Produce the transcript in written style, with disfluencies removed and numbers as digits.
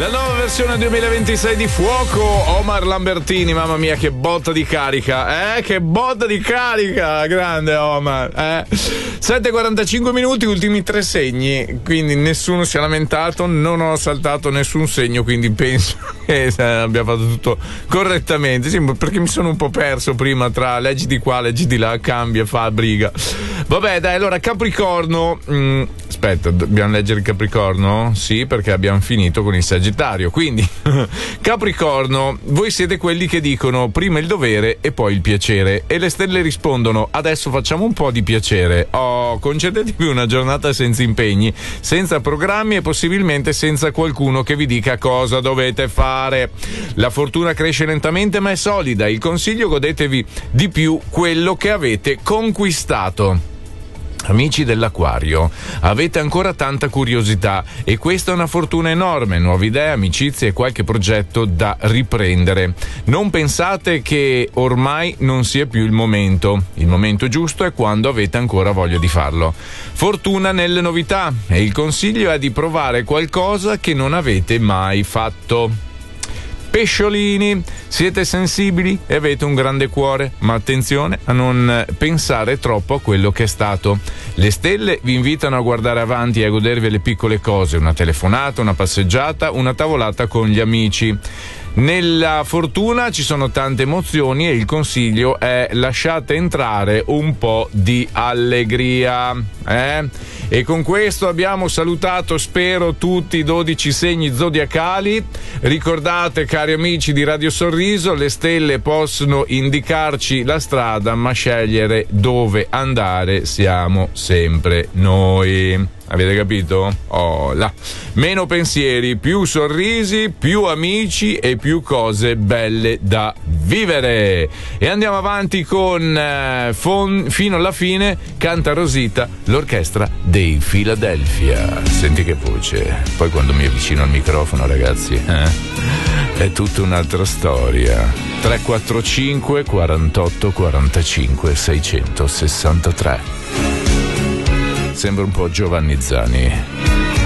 La nuova versione 2026 di Fuoco, Omar Lambertini, mamma mia che botta di carica, che botta di carica, grande Omar, 7:45 minuti, ultimi 3 segni, quindi nessuno si è lamentato, non ho saltato nessun segno, quindi penso che abbia fatto tutto correttamente, sì, perché mi sono un po' perso prima tra leggi di qua, leggi di là, cambia, fa, briga. Vabbè dai, allora Capricorno, aspetta, dobbiamo leggere il Capricorno? Sì, perché abbiamo finito con il Sagittario, quindi Capricorno, voi siete quelli che dicono prima il dovere e poi il piacere, e le stelle rispondono adesso facciamo un po' di piacere. Concedetevi una giornata senza impegni, senza programmi e possibilmente senza qualcuno che vi dica cosa dovete fare. La fortuna cresce lentamente ma è solida, il consiglio: godetevi di più quello che avete conquistato. Amici dell'Acquario, avete ancora tanta curiosità e questa è una fortuna enorme, nuove idee, amicizie e qualche progetto da riprendere. Non pensate che ormai non sia più il momento giusto è quando avete ancora voglia di farlo. Fortuna nelle novità e il consiglio è di provare qualcosa che non avete mai fatto. Pesciolini, siete sensibili e avete un grande cuore, ma attenzione a non pensare troppo a quello che è stato. Le stelle vi invitano a guardare avanti e a godervi le piccole cose, una telefonata, una passeggiata, una tavolata con gli amici. Nella fortuna ci sono tante emozioni e il consiglio è lasciate entrare un po' di allegria. E con questo abbiamo salutato, spero, tutti i 12 segni zodiacali. Ricordate, cari amici di Radio Sorriso, le stelle possono indicarci la strada, ma scegliere dove andare siamo sempre noi. Avete capito? Là. Meno pensieri, più sorrisi, più amici e più cose belle da vivere. E andiamo avanti con fino alla fine, canta Rosita, l'orchestra dei Philadelphia. Senti che voce. Poi quando mi avvicino al microfono, ragazzi, è tutta un'altra storia. 345 48 45 663. Sembra un po' Giovanni Zani.